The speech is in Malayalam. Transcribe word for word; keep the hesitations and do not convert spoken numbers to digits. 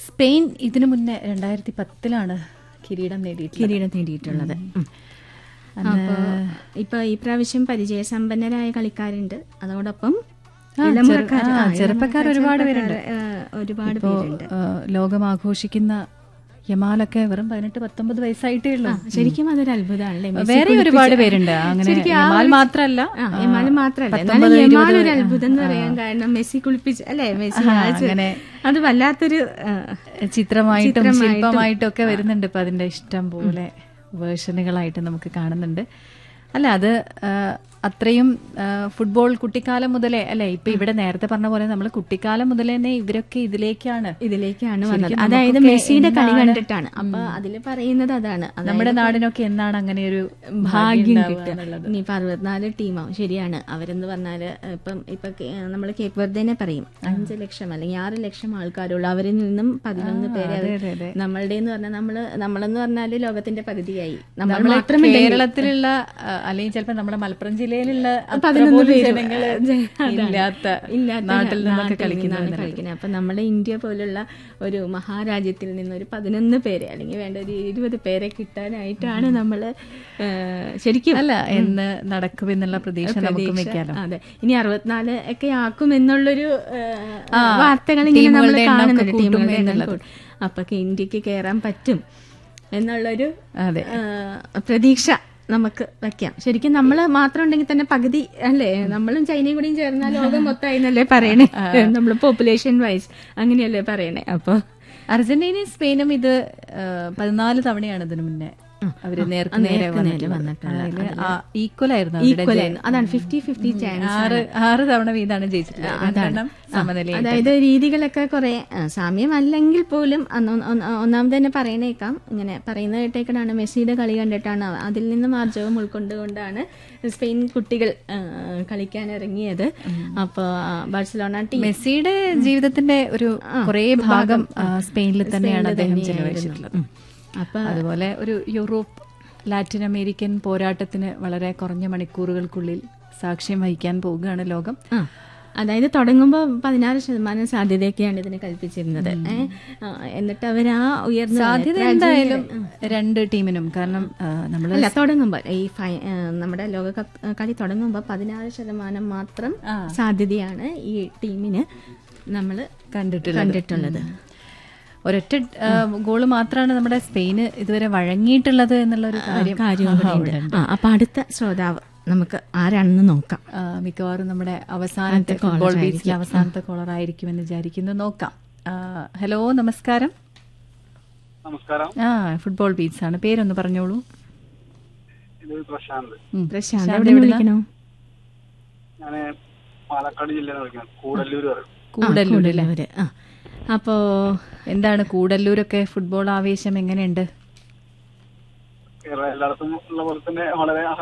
സ്പെയിൻ ഇതിനു മുന്നേ രണ്ടായിരത്തി പത്തിലാണ് കിരീടം നേടിയിട്ടുള്ളത് കിരീടം നേടിയിട്ടുള്ളത്. അപ്പോൾ ഇപ്പൊ ഈ പ്രാവശ്യം പരിചയസമ്പന്നരായ കളിക്കാരുണ്ട്. അതോടൊപ്പം ചെറുപ്പക്കാർ ഒരുപാട് പേരുണ്ട്. ഒരുപാട് പേരുണ്ട്. ലോകം ആഘോഷിക്കുന്ന യമാലൊക്കെ വെറും പതിനെട്ട് പത്തൊമ്പത് വയസ്സായിട്ടേ ഉള്ളൂ. ശരിക്കും അതൊരു അത്ഭുതമാണല്ലേ. വേറെ ഒരുപാട് പേരുണ്ട്. അങ്ങനെ യമാൽ മാത്രല്ല യമാൽ മാത്രല്ല യമാൽ ഒരു അത്ഭുതം എന്ന് പറയാൻ കാരണം മെസ്സി കുളിപ്പിച്ച് അല്ലെ മെസ്സി അങ്ങനെ അത് വല്ലാത്തൊരു ചിത്രമായിട്ടും ശില്പമായിട്ടും ഒക്കെ വരുന്നുണ്ട്. ഇപ്പൊ അതിന്റെ ഇഷ്ടം പോലെ വേർഷനുകളായിട്ട് നമുക്ക് കാണുന്നുണ്ട്. അല്ല അത് അത്രയും ഫുട്ബോൾ കുട്ടിക്കാലം മുതലേ അല്ലെ. ഇപ്പൊ ഇവിടെ നേരത്തെ പറഞ്ഞ പോലെ നമ്മൾ കുട്ടിക്കാലം മുതലേ തന്നെ ഇവരൊക്കെ ഇതിലേക്കാണ് ഇതിലേക്കാണ് വന്നത്. അതായത് മെസ്സിയുടെ കളി കണ്ടിട്ടാണ്. അപ്പൊ അതിൽ പറയുന്നത് അതാണ് നമ്മുടെ നാടിനൊക്കെ എന്നാണ് അങ്ങനെ ഒരു ഭാഗ്യം കിട്ടുക. ഇനിയിപ്പൊ അറുപത്തിനാല് ടീമാവും. ശരിയാണ്. അവരെന്ന് പറഞ്ഞാല് ഇപ്പം ഇപ്പൊ നമ്മൾ കേപ്പ് വെർദേനെ പറയും അഞ്ച് ലക്ഷം അല്ലെങ്കിൽ ആറ് ലക്ഷം ആൾക്കാരുള്ളൂ. അവരിൽ നിന്നും പതിനൊന്ന് പേരെ നമ്മളുടെ എന്ന് പറഞ്ഞാൽ നമ്മള് നമ്മളെന്ന് പറഞ്ഞാല് ലോകത്തിന്റെ പകുതിയായി. നമ്മൾ മാത്രം കേരളത്തിലുള്ള അല്ലെങ്കിൽ ചിലപ്പോ നമ്മുടെ മലപ്പുറം ജില്ലയിലുള്ള പതിനൊന്ന് ജനങ്ങള് ഇല്ലാത്ത നാട്ടിൽ നിന്നൊക്കെ കളിക്കുന്നത്. അപ്പൊ നമ്മുടെ ഇന്ത്യ പോലുള്ള ഒരു മഹാരാജ്യത്തിൽ നിന്ന് ഒരു പതിനൊന്ന് പേരെ അല്ലെങ്കിൽ വേണ്ട ഒരു ഇരുപത് പേരെ കിട്ടാനായിട്ടാണ് നമ്മള് ശരിക്കും അല്ല എന്ന് നടക്കുമെന്നുള്ള പ്രതീക്ഷ നമുക്ക് വെക്കാലോ. അതെ, ഇനി അറുപത്തിനാല് ഒക്കെ ആക്കും എന്നുള്ളൊരു വാർത്തകൾ ഇങ്ങനെ നമ്മൾ കാണുന്നുണ്ട്. അപ്പൊ ഇന്ത്യക്ക് കയറാൻ പറ്റും എന്നുള്ളൊരു പ്രതീക്ഷ നമുക്ക് വെക്കാം. ശരിക്കും നമ്മൾ മാത്രം ഉണ്ടെങ്കിൽ തന്നെ പകുതി അല്ലേ, നമ്മളും ചൈനയും കൂടിയും ചേർന്നാൽ ലോകം മൊത്തമായി എന്നല്ലേ പറയണേ. നമ്മൾ പോപ്പുലേഷൻ വൈസ് അങ്ങനെയല്ലേ പറയണേ. അപ്പൊ അർജന്റീനയും സ്പെയിനും ഇത് പതിനാല് തവണയാണ് ഇതിനു മുന്നേ അവര് നേർക്ക് നേരെ ഈക്വൽ ആയിരുന്നു. അതാണ് ഫിഫ്റ്റി ഫിഫ്റ്റി ചാൻസ്. ആറ് ആറ് തവണ വീതാണ് ജയിച്ചിട്ടുള്ളത്. അതായത് രീതികളൊക്കെ കുറെ സാമ്യം അല്ലെങ്കിൽ പോലും ഒന്നാമത് തന്നെ പറയണേക്കാം. ഇങ്ങനെ പറയുന്ന കേട്ടേക്കാണ് മെസ്സിയുടെ കളി കണ്ടിട്ടാണ് അതിൽ നിന്ന് മാർജവും ഉൾക്കൊണ്ടുകൊണ്ടാണ് സ്പെയിൻ കുട്ടികൾ കളിക്കാൻ ഇറങ്ങിയത്. അപ്പൊ ബാഴ്സലോണ ടീം മെസ്സിയുടെ ജീവിതത്തിന്റെ ഒരു കുറെ ഭാഗം സ്പെയിനിൽ തന്നെയാണ് അദ്ദേഹം ചെലവഴിച്ചിട്ടുള്ളത്. അപ്പൊ അതുപോലെ ഒരു യൂറോപ്പ് ലാറ്റിൻ അമേരിക്കൻ പോരാട്ടത്തിന് വളരെ കുറഞ്ഞ മണിക്കൂറുകൾക്കുള്ളിൽ സാക്ഷ്യം വഹിക്കാൻ പോവുകയാണ് ലോകം. അതായത് തുടങ്ങുമ്പോൾ പതിനാറ് ശതമാനം സാധ്യതയൊക്കെയാണ് ഇതിന് കൽപ്പിച്ചിരുന്നത്. എന്നിട്ട് അവർ ആ ഉയർന്ന സാധ്യത എന്തായാലും രണ്ട് ടീമിനും. കാരണം നമ്മളല്ല തുടങ്ങുമ്പോൾ ഈ നമ്മുടെ ലോകകപ്പ് കളി തുടങ്ങുമ്പോൾ പതിനാറ് ശതമാനം മാത്രം സാധ്യതയാണ് ഈ ടീമിന് നമ്മൾ കണ്ടിട്ടുള്ളത് കണ്ടിട്ടുള്ളത് ഒരൊറ്റ ഗോള് മാത്രമാണ് നമ്മുടെ സ്പെയിന് ഇതുവരെ വഴങ്ങിയിട്ടുള്ളത് എന്നുള്ളൊരു കാര്യം കാര്യം അപ്പൊ അടുത്ത ശ്രോതാവ് നമുക്ക് ആരാണെന്ന് നോക്കാം. മിക്കവാറും നമ്മുടെ അവസാനത്തെ ഫുട്ബോൾ ബീച്ചിലെ അവസാനത്തെ കോളർ ആയിരിക്കുമെന്ന് വിചാരിക്കുന്നു. നോക്കാം. ഹലോ, നമസ്കാരം. നമസ്കാരം. ആ ഫുട്ബോൾ ബീച്ച് ആണ്. പേരൊന്ന് പറഞ്ഞോളൂ. പ്രശാന്ത്. പ്രശാന്ത് എവിടെ വിളിക്കണോ? ഞാൻ പാലക്കാട് ജില്ലയിൽ വിളിക്കണം. കൂടല്ലൂർ. കൂടല്ലൂര്. അപ്പോ എന്താണ് കൂടല്ലൂരൊക്കെ ഫുട്ബോൾ ആവേശം എങ്ങനെയുണ്ട്? എല്ലായിടത്തും ഉള്ള പോലെ തന്നെ വളരെ